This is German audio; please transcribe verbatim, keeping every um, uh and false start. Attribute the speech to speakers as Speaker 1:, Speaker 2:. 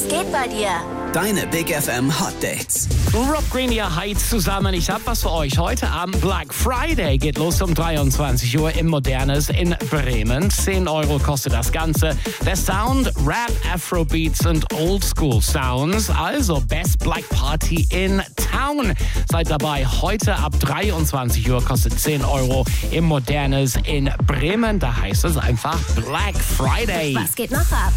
Speaker 1: Was geht bei dir?
Speaker 2: Deine Big F M Hot Dates.
Speaker 3: Rob Green, ihr Heiz zusammen. Ich hab was für euch. Heute am Black Friday geht los um dreiundzwanzig Uhr im Modernes in Bremen. zehn Euro kostet das Ganze. Der Sound, Rap, Afrobeats und Oldschool Sounds. Also Best Black Party in Town. Seid dabei. Heute ab dreiundzwanzig Uhr kostet zehn Euro im Modernes in Bremen. Da heißt es einfach Black Friday.
Speaker 1: Was geht noch ab?